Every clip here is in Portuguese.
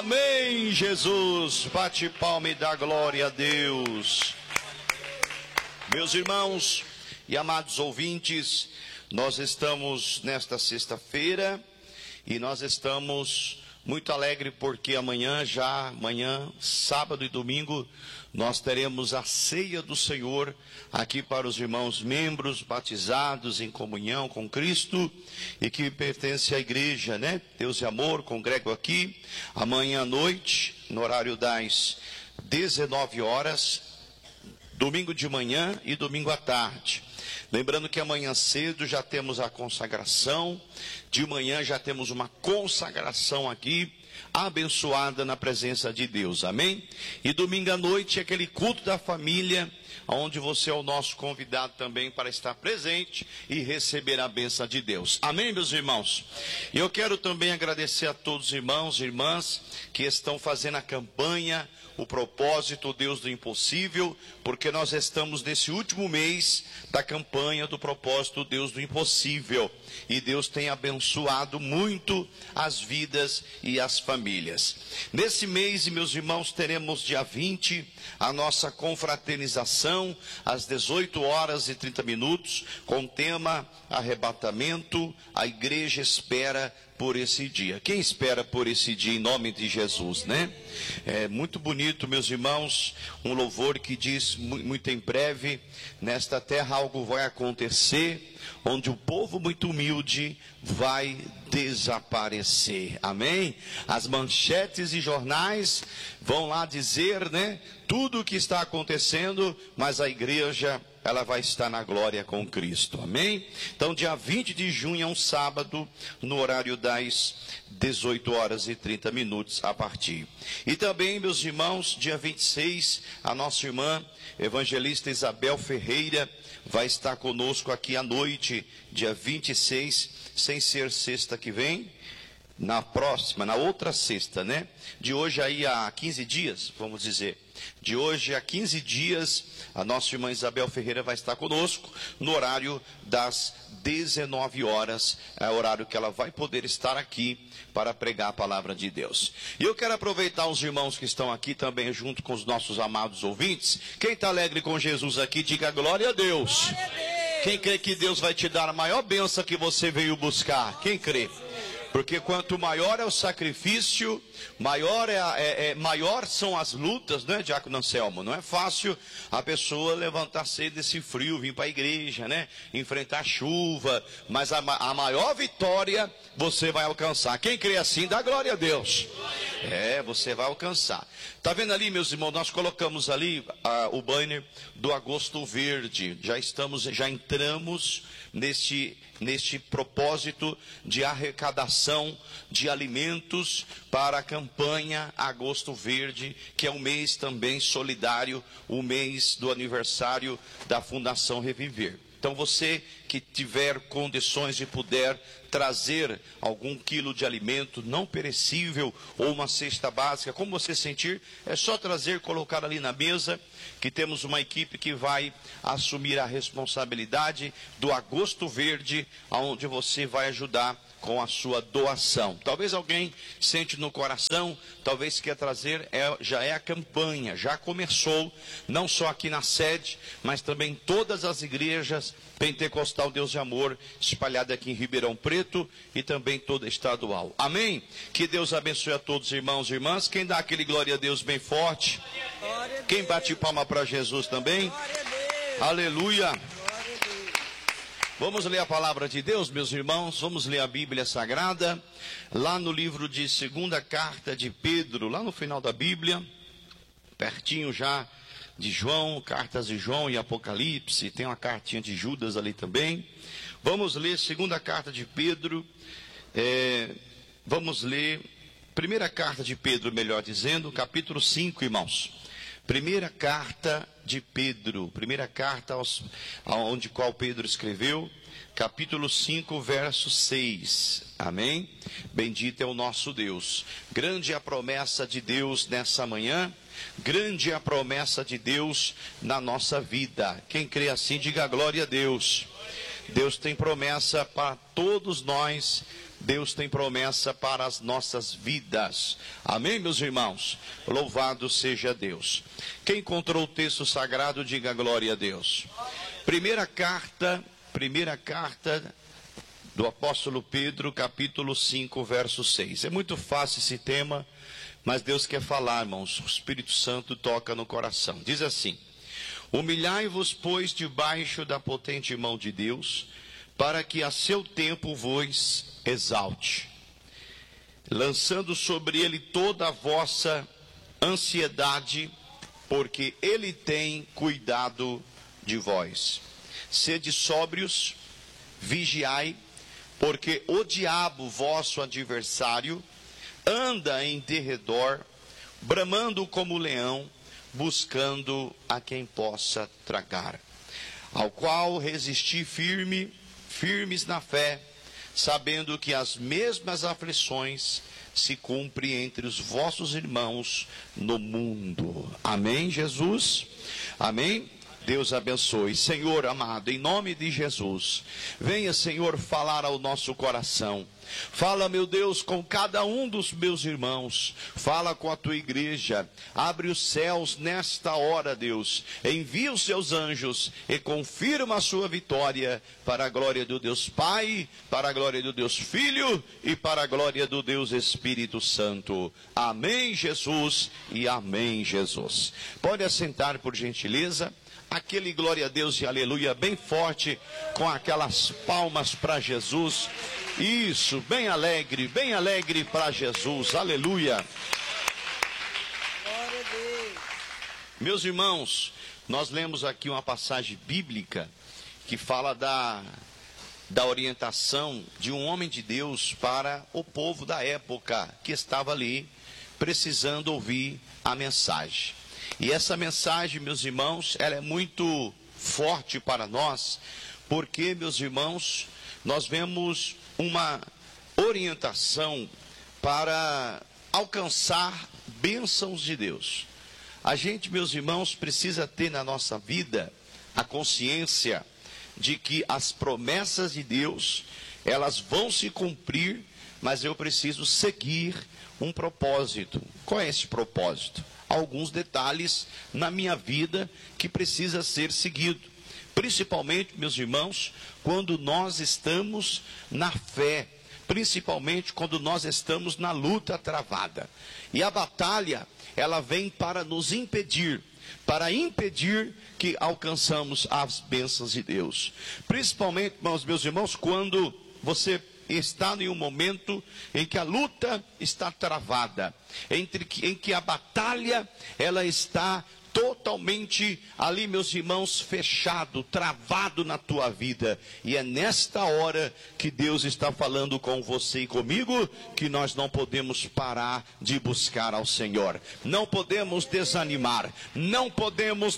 Amém, Jesus. Bate palma e dá glória a Deus. Meus irmãos e amados ouvintes, nós estamos nesta sexta-feira e nós estamos muito alegres porque amanhã, sábado e domingo, nós teremos a ceia do Senhor aqui para os irmãos membros batizados em comunhão com Cristo e que pertence à igreja, né? Deus e Amor, congrego aqui amanhã à noite, no horário das 19 horas, domingo de manhã e domingo à tarde. Lembrando que amanhã cedo já temos a consagração, de manhã já temos uma consagração aqui, abençoada na presença de Deus, amém? E domingo à noite é aquele culto da família, onde você é o nosso convidado também para estar presente e receber a bênção de Deus, amém, meus irmãos? E eu quero também agradecer a todos os irmãos e irmãs que estão fazendo a campanha, o propósito, o Deus do impossível, porque nós estamos nesse último mês da campanha do propósito, o Deus do impossível, e Deus tem abençoado muito as vidas e as famílias. Nesse mês, meus irmãos, teremos dia 20 a nossa confraternização às 18 horas e 30 minutos, com o tema arrebatamento. A igreja espera por esse dia. Quem espera por esse dia em nome de Jesus, né? É muito bonito, meus irmãos, um louvor que diz muito em breve, nesta terra algo vai acontecer, onde o povo muito humilde vai desaparecer, amém? As manchetes e jornais vão lá dizer, né, tudo o que está acontecendo, mas a igreja, ela vai estar na glória com Cristo, amém? Então dia 20 de junho é um sábado, no horário das 18 horas e 30 minutos a partir. E também, meus irmãos, dia 26, a nossa irmã evangelista Isabel Ferreira vai estar conosco aqui à noite, dia 26, sem ser sexta que vem, na próxima, na outra sexta, né? De hoje aí a 15 dias, vamos dizer. De hoje a 15 dias, a nossa irmã Isabel Ferreira vai estar conosco no horário das 19 horas, é o horário que ela vai poder estar aqui para pregar a palavra de Deus. E eu quero aproveitar os irmãos que estão aqui também junto com os nossos amados ouvintes. Quem está alegre com Jesus aqui, diga glória a Deus. Glória a Deus. Quem crê que Deus vai te dar a maior bênção que você veio buscar? Quem crê? Porque quanto maior é o sacrifício, maior são as lutas, né, Diácono Anselmo? Não é fácil a pessoa levantar cedo desse frio, vir para a igreja, né? Enfrentar chuva, mas a maior vitória você vai alcançar. Quem crê assim, dá glória a Deus. Você vai alcançar. Tá vendo ali, meus irmãos, nós colocamos ali o banner do Agosto Verde. Já entramos neste propósito de arrecadação de alimentos para a campanha Agosto Verde, que é um mês também solidário, o mês do aniversário da Fundação Reviver. Então você que tiver condições e puder trazer algum quilo de alimento não perecível ou uma cesta básica, como você sentir, é só trazer, colocar ali na mesa, que temos uma equipe que vai assumir a responsabilidade do Agosto Verde, onde você vai ajudar com a sua doação. Talvez alguém sente no coração, talvez quer trazer, já é a campanha, já começou, não só aqui na sede, mas também em todas as igrejas Pentecostal Deus de Amor, espalhada aqui em Ribeirão Preto e também toda estadual. Amém? Que Deus abençoe a todos, irmãos e irmãs. Quem dá aquele glória a Deus bem forte? Quem bate palma para Jesus também? Aleluia! Vamos ler a palavra de Deus, meus irmãos, vamos ler a Bíblia Sagrada, lá no livro de segunda carta de Pedro, lá no final da Bíblia, pertinho já de João, cartas de João e Apocalipse, tem uma cartinha de Judas ali também. Vamos ler segunda carta de Pedro, vamos ler primeira carta de Pedro, melhor dizendo, capítulo 5, irmãos. Primeira carta de Pedro, primeira carta onde qual Pedro escreveu, capítulo 5, verso 6, amém? Bendito é o nosso Deus. Grande é a promessa de Deus nessa manhã, grande é a promessa de Deus na nossa vida. Quem crê assim, diga glória a Deus. Deus tem promessa para todos nós Deus tem promessa para as nossas vidas. Amém, meus irmãos? Louvado seja Deus. Quem encontrou o texto sagrado, diga glória a Deus. Primeira carta do apóstolo Pedro, capítulo 5, verso 6. É muito fácil esse tema, mas Deus quer falar, irmãos. O Espírito Santo toca no coração. Diz assim: humilhai-vos, pois, debaixo da potente mão de Deus, para que a seu tempo vos exalte, lançando sobre ele toda a vossa ansiedade, porque ele tem cuidado de vós. Sede sóbrios, vigiai, porque o diabo, vosso adversário, anda em derredor, bramando como leão, buscando a quem possa tragar. Ao qual resisti firmes na fé, sabendo que as mesmas aflições se cumprem entre os vossos irmãos no mundo. Amém, Jesus? Amém? Deus abençoe. Senhor amado, em nome de Jesus, venha, Senhor, falar ao nosso coração. Fala, meu Deus, com cada um dos meus irmãos. Fala com a tua igreja. Abre os céus nesta hora, Deus. Envia os seus anjos e confirma a sua vitória, para a glória do Deus Pai, para a glória do Deus Filho e para a glória do Deus Espírito Santo. Amém, Jesus, e amém, Jesus. Pode assentar, por gentileza. Aquele glória a Deus e aleluia bem forte, com aquelas palmas para Jesus. Isso, bem alegre para Jesus, aleluia. Glória a Deus. Meus irmãos, nós lemos aqui uma passagem bíblica que fala da orientação de um homem de Deus para o povo da época que estava ali precisando ouvir a mensagem. E essa mensagem, meus irmãos, ela é muito forte para nós, porque, meus irmãos, nós vemos uma orientação para alcançar bênçãos de Deus. A gente, meus irmãos, precisa ter na nossa vida a consciência de que as promessas de Deus, elas vão se cumprir, mas eu preciso seguir um propósito. Qual é esse propósito? Alguns detalhes na minha vida que precisa ser seguido. Principalmente, meus irmãos, quando nós estamos na fé. Principalmente quando nós estamos na luta travada. E a batalha, ela vem para nos impedir. Para impedir que alcançamos as bênçãos de Deus. Principalmente, meus irmãos, quando você está em um momento em que a luta está travada, em que a batalha ela está totalmente ali, meus irmãos, fechado, travado na tua vida. E é nesta hora que Deus está falando com você e comigo, que nós não podemos parar de buscar ao Senhor. Não podemos desanimar, não podemos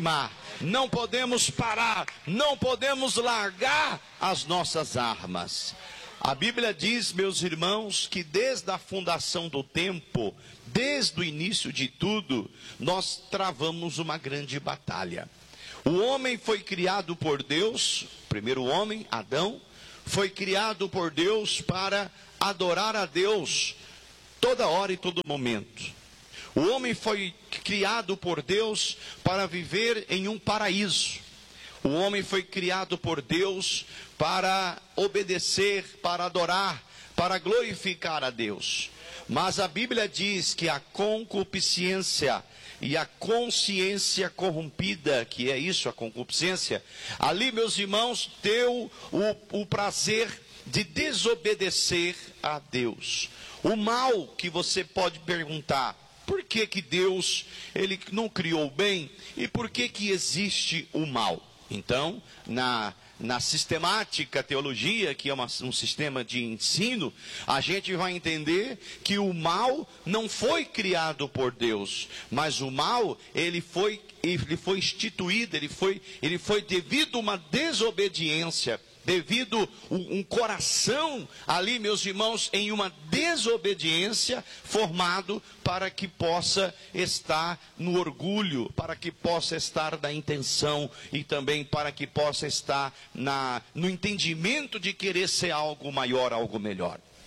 parar, não podemos largar as nossas armas. A Bíblia diz, meus irmãos, que desde a fundação do tempo, desde o início de tudo, nós travamos uma grande batalha. O homem foi criado por Deus, o primeiro homem, Adão, foi criado por Deus para adorar a Deus toda hora e todo momento. O homem foi criado por Deus para viver em um paraíso. O homem foi criado por Deus para obedecer, para adorar, para glorificar a Deus. Mas a Bíblia diz que a concupiscência e a consciência corrompida, que é isso, a concupiscência, ali, meus irmãos, deu o prazer de desobedecer a Deus. O mal que você pode perguntar, por que Deus ele não criou o bem e por que existe o mal? Então, na sistemática teologia, que é um sistema de ensino, a gente vai entender que o mal não foi criado por Deus, mas o mal, ele foi instituído, ele foi devido a uma desobediência, devido um coração ali, meus irmãos, em uma desobediência formado para que possa estar no orgulho, para que possa estar na intenção e também para que possa estar no entendimento de querer ser algo maior, algo melhor.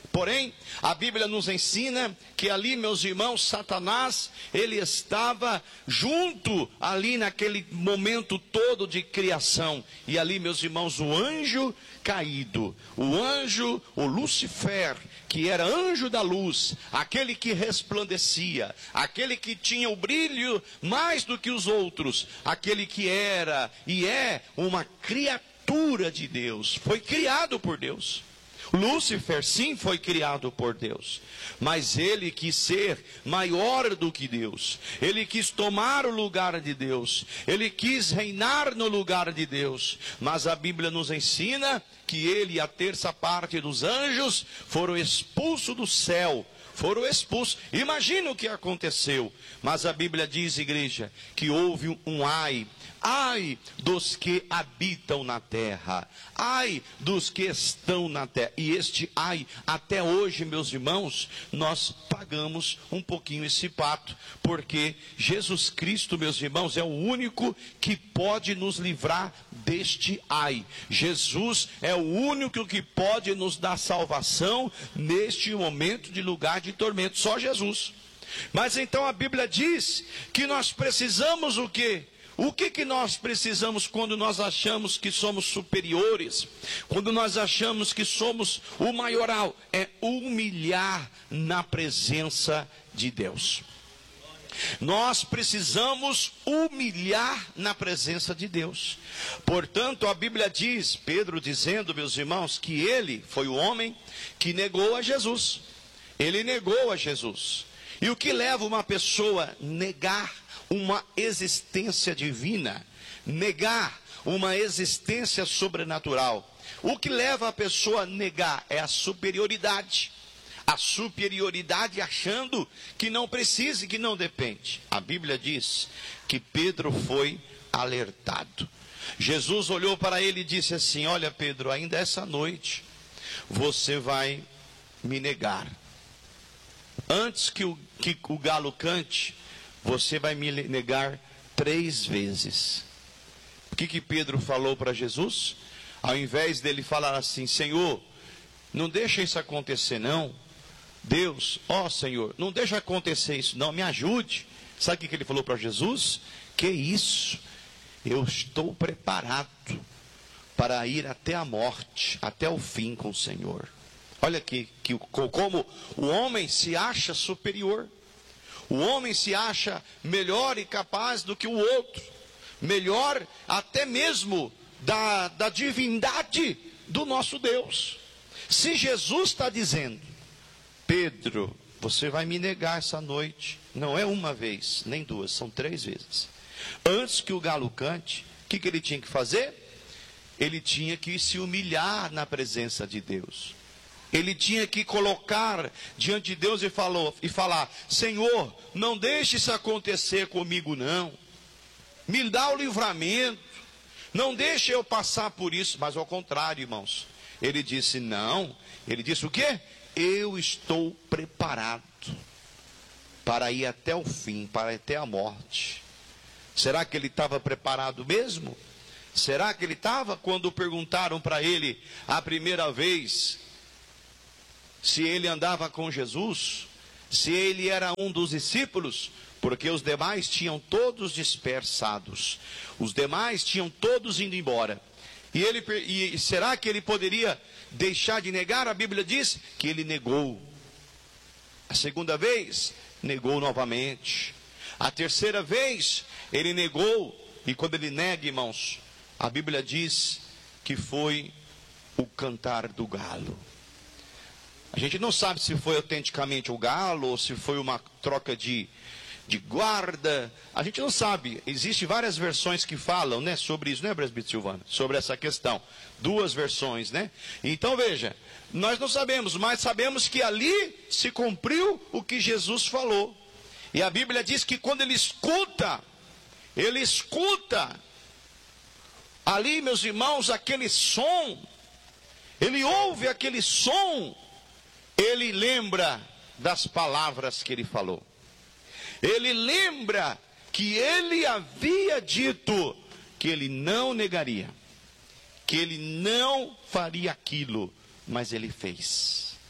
Porém, a Bíblia nos ensina que ali, meus irmãos, Satanás, ele estava junto ali naquele momento todo de criação. E ali, meus irmãos, o anjo caído, o Lúcifer, que era anjo da luz, aquele que resplandecia, aquele que tinha o brilho mais do que os outros, aquele que era e é uma criatura de Deus, foi criado por Deus. Lúcifer, sim, foi criado por Deus, mas ele quis ser maior do que Deus, ele quis tomar o lugar de Deus, ele quis reinar no lugar de Deus, mas a Bíblia nos ensina que ele e a terça parte dos anjos foram expulsos do céu, foram expulsos. Imagina o que aconteceu, mas a Bíblia diz, igreja, que houve um ai dos que habitam na terra, ai dos que estão na terra, e este ai, até hoje, meus irmãos, nós pagamos um pouquinho esse pato, porque Jesus Cristo, meus irmãos, é o único que pode nos livrar deste ai. Jesus é o único que pode nos dar salvação neste momento de lugar de tormento, só Jesus. Mas então a Bíblia diz que nós precisamos o quê? O que nós precisamos quando nós achamos que somos superiores? Quando nós achamos que somos o maioral? É humilhar na presença de Deus. Nós precisamos humilhar na presença de Deus. Portanto, a Bíblia diz, Pedro dizendo, meus irmãos, que ele foi o homem que negou a Jesus. Ele negou a Jesus. E o que leva uma pessoa a negar uma existência divina, negar uma existência sobrenatural? O que leva a pessoa a negar é a superioridade. A superioridade achando que não precisa, que não depende. A Bíblia diz que Pedro foi alertado. Jesus olhou para ele e disse assim: olha, Pedro, ainda essa noite você vai me negar. Antes que o galo cante, você vai me negar 3 vezes. O que Pedro falou para Jesus? Ao invés dele falar assim: Senhor, não deixa isso acontecer não. Deus, ó Senhor, não deixa acontecer isso não, me ajude. Sabe o que ele falou para Jesus? Que isso? Eu estou preparado para ir até a morte, até o fim com o Senhor. Olha aqui, como o homem se acha superior. O homem se acha melhor e capaz do que o outro. Melhor até mesmo da divindade do nosso Deus. Se Jesus está dizendo: Pedro, você vai me negar essa noite. Não é uma vez, nem 2, são 3 vezes. Antes que o galo cante, o que ele tinha que fazer? Ele tinha que se humilhar na presença de Deus. Ele tinha que colocar diante de Deus e falar: Senhor, não deixe isso acontecer comigo não. Me dá o livramento. Não deixe eu passar por isso. Mas ao contrário, irmãos, ele disse não. Ele disse o quê? Eu estou preparado para ir até o fim, para ir até a morte. Será que ele estava preparado mesmo? Será que ele estava quando perguntaram para ele a primeira vez se ele andava com Jesus, se ele era um dos discípulos? Porque os demais tinham todos dispersados, os demais tinham todos indo embora. E será que ele poderia deixar de negar? A Bíblia diz que ele negou. A segunda vez, negou novamente. A terceira vez, ele negou. E quando ele nega, irmãos, a Bíblia diz que foi o cantar do galo. A gente não sabe se foi autenticamente o galo ou se foi uma troca de guarda. A gente não sabe. Existem várias versões que falam, né, sobre isso, né, presbítero Silvano? Sobre essa questão. 2 versões, né? Então veja, nós não sabemos, mas sabemos que ali se cumpriu o que Jesus falou. E a Bíblia diz que quando ele escuta ali, meus irmãos, aquele som, ele ouve aquele som, ele lembra das palavras que ele falou. Ele lembra que ele havia dito que ele não negaria, que ele não faria aquilo, mas ele fez.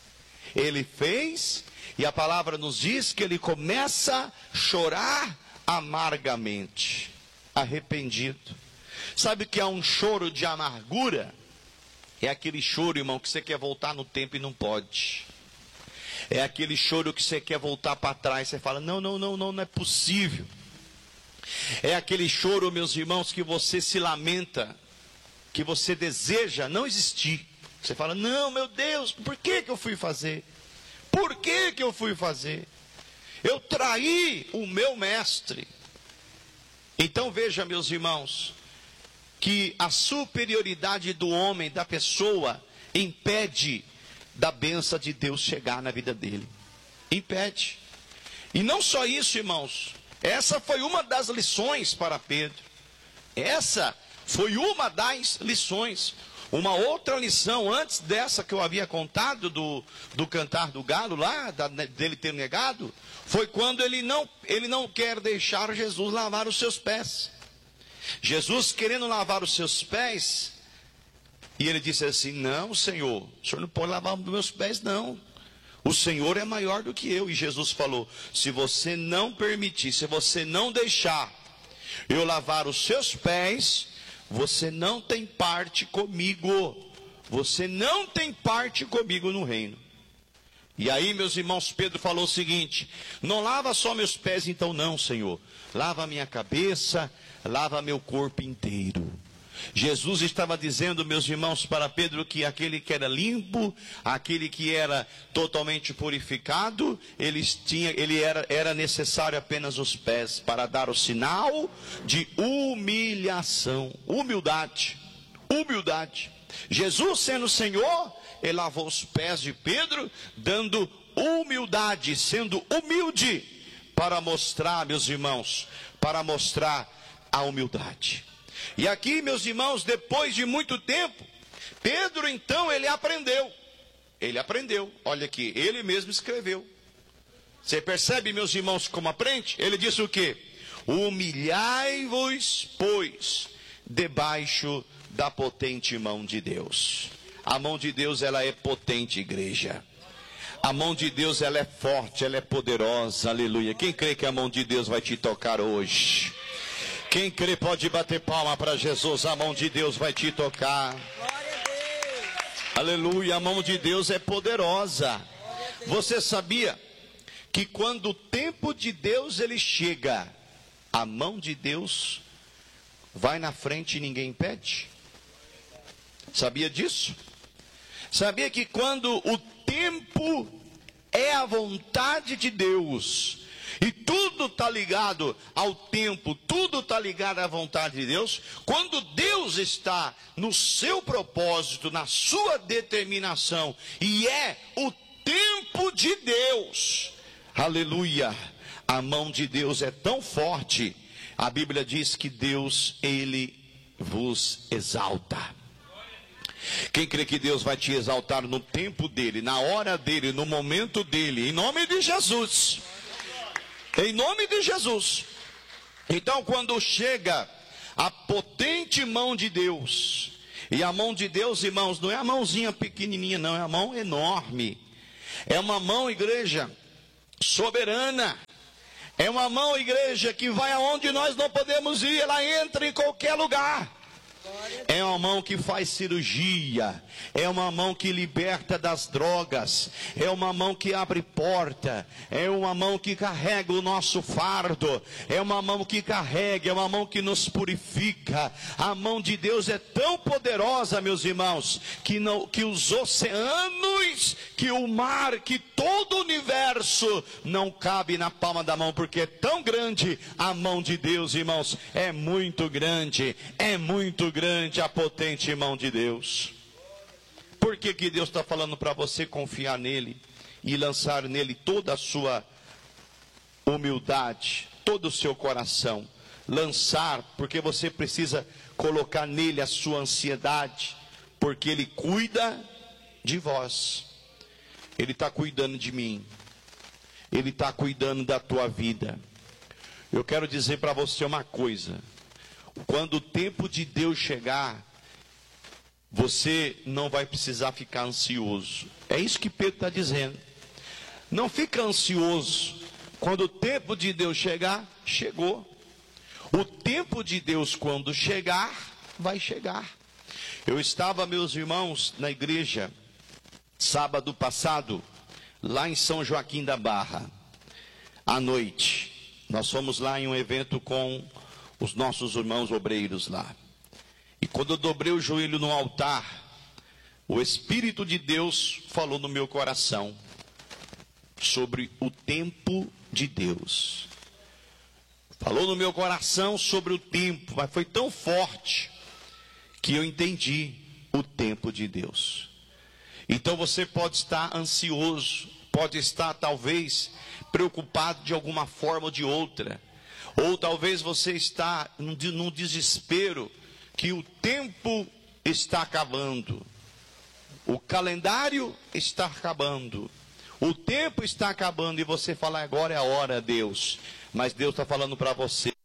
ele fez, e a palavra nos diz que ele começa a chorar amargamente, arrependido. Sabe que há um choro de amargura? É aquele choro, irmão, que você quer voltar no tempo e não pode. É aquele choro que você quer voltar para trás, você fala, não é possível. É aquele choro, meus irmãos, que você se lamenta, que você deseja não existir. Você fala, não, meu Deus, por que eu fui fazer? Por que eu fui fazer? Eu traí o meu mestre. Então veja, meus irmãos, que a superioridade do homem, da pessoa, impede da bênção de Deus chegar na vida dele. Impede. E não só isso, irmãos. Essa foi uma das lições para Pedro. Essa foi uma das lições. Uma outra lição, antes dessa que eu havia contado, do cantar do galo lá, dele ter negado, foi quando ele não quer deixar Jesus lavar os seus pés. Jesus querendo lavar os seus pés, e ele disse assim, não, Senhor, o Senhor não pode lavar os meus pés, não. O Senhor é maior do que eu. E Jesus falou, se você não permitir, se você não deixar eu lavar os seus pés, você não tem parte comigo. Você não tem parte comigo no reino. E aí, meus irmãos, Pedro falou o seguinte, não lava só meus pés então não, Senhor. Lava a minha cabeça, lava meu corpo inteiro. Jesus estava dizendo, meus irmãos, para Pedro que aquele que era limpo, aquele que era totalmente purificado, era necessário apenas os pés para dar o sinal de humilhação, humildade. Jesus sendo Senhor, ele lavou os pés de Pedro, dando humildade, sendo humilde, para mostrar, meus irmãos, para mostrar a humildade. E aqui, meus irmãos, depois de muito tempo, Pedro então ele aprendeu, olha aqui, ele mesmo escreveu. Você percebe, meus irmãos, como aprende? Ele disse o quê? Humilhai-vos, pois, debaixo da potente mão de Deus. A mão de Deus, ela é potente, igreja. A mão de Deus, ela é forte, ela é poderosa, aleluia. Quem crê que a mão de Deus vai te tocar hoje? Quem crê pode bater palma para Jesus, a mão de Deus vai te tocar. Glória a Deus. Aleluia, a mão de Deus é poderosa. Você sabia que quando o tempo de Deus ele chega, a mão de Deus vai na frente e ninguém impede? Sabia disso? Sabia que quando o tempo é a vontade de Deus, e tudo está ligado ao tempo, tudo está ligado à vontade de Deus. Quando Deus está no seu propósito, na sua determinação, e é o tempo de Deus, aleluia, a mão de Deus é tão forte, a Bíblia diz que Deus, ele vos exalta. Quem crê que Deus vai te exaltar no tempo dele, na hora dele, no momento dele, em nome de Jesus. Em nome de Jesus. Então, quando chega a potente mão de Deus, e a mão de Deus, irmãos, não é a mãozinha pequenininha, não, é a mão enorme. É uma mão, igreja, soberana. É uma mão, igreja, que vai aonde nós não podemos ir, ela entra em qualquer lugar. É uma mão que faz cirurgia, é uma mão que liberta das drogas, é uma mão que abre porta, é uma mão que carrega o nosso fardo, é uma mão que carrega, é uma mão que nos purifica. A mão de Deus é tão poderosa, meus irmãos, que os oceanos, que o mar, que todo o universo não cabe na palma da mão, porque é tão grande a mão de Deus, irmãos, é muito grande a potente mão de Deus. Por que Deus está falando para você confiar nele e lançar nele toda a sua humildade, todo o seu coração? Lançar, porque você precisa colocar nele a sua ansiedade, porque ele cuida de vós. Ele está cuidando de mim, ele está cuidando da tua vida. Eu quero dizer para você uma coisa: quando o tempo de Deus chegar, você não vai precisar ficar ansioso. É isso que Pedro está dizendo. Não fica ansioso. Quando o tempo de Deus chegar, chegou. O tempo de Deus, quando chegar, vai chegar. Eu estava, meus irmãos, na igreja, sábado passado, lá em São Joaquim da Barra, à noite. Nós fomos lá em um evento com os nossos irmãos obreiros lá. E quando eu dobrei o joelho no altar, o Espírito de Deus falou no meu coração sobre o tempo de Deus. Falou no meu coração sobre o tempo, mas foi tão forte que eu entendi o tempo de Deus. Então você pode estar ansioso, pode estar talvez preocupado de alguma forma ou de outra, ou talvez você está num desespero que o tempo está acabando, o calendário está acabando, o tempo está acabando e você fala, agora é a hora, Deus. Mas Deus está falando para você,